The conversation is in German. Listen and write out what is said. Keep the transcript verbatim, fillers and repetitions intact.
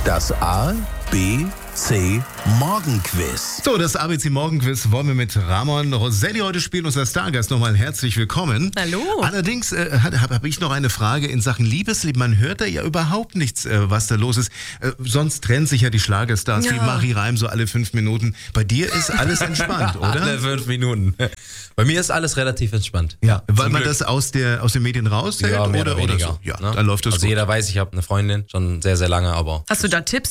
Das A, B, C Morgenquiz. So, das A B C Morgenquiz wollen wir mit Ramon Roselli heute spielen, unser Stargast. Nochmal herzlich willkommen. Hallo. Allerdings äh, habe hab ich noch eine Frage in Sachen Liebesleben. Man hört da ja überhaupt nichts, äh, was da los ist. Äh, sonst trennen sich ja die Schlagerstars Ja. wie Marie Reim so alle fünf Minuten. Bei dir ist alles entspannt, oder? Alle fünf Minuten. Bei mir ist alles relativ entspannt. Ja, weil Zum man Glück. das aus, der, aus den Medien raushält Ja, mehr oder, oder oder weniger. so. Ja, ne? dann läuft das Also gut. jeder weiß, ich habe eine Freundin, schon sehr, sehr lange, aber... Hast du da Tipps?